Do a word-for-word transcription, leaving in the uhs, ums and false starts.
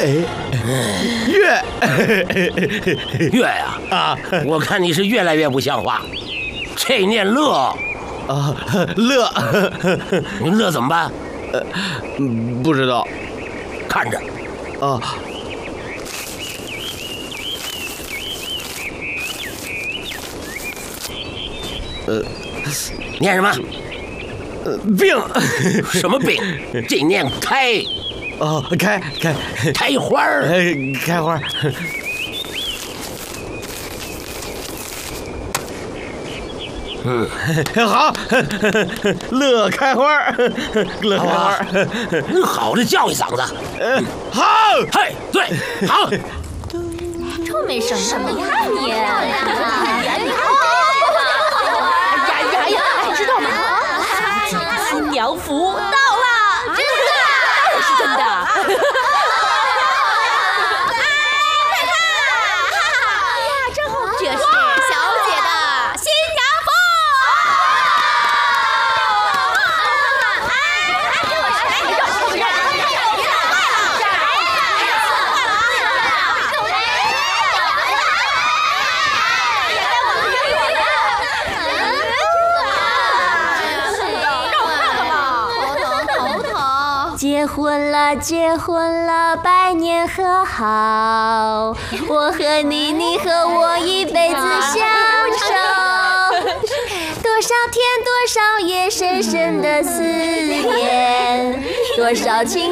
月月呀啊！我看你是越来越不像话。这念乐啊，乐， 你乐怎么办？ 呃，不知道。 看着啊。呃， 念什么？ 呃，病。 什么病？这念开。 哦，开开开花儿， 开花。 嗯， 好，乐开花，乐开花。 好的，叫一嗓子。 嗯，好， 嘿，对，好。 臭美什么？你看你，哎呀，你看。 呀呀呀！知道吗？新娘服到了， 真的， 当然是真的。 这是小姐的新娘服。 结婚了，结婚了，百年和好。我和你，你和我一辈子相守。多少天，多少夜，深深的思念，多少情。